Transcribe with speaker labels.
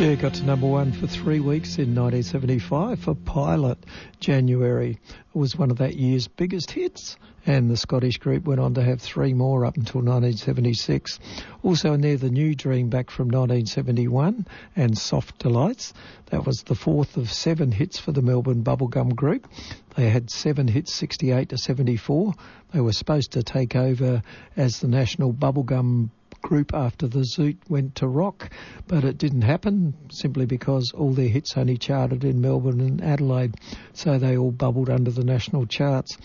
Speaker 1: Yeah, got to number one for 3 weeks in 1975 for Pilot. January was one of that year's biggest hits, and the Scottish group went on to have 3 more up until 1976. Also in there, The New Dream back from 1971 and Soft Delights. That was the 4th of 7 hits for the Melbourne Bubblegum group. They had 7 hits, 68 to 74. They were supposed to take over as the national bubblegum group after the Zoot went to rock, but it didn't happen simply because all their hits only charted in Melbourne and Adelaide, so they all bubbled under the national charts.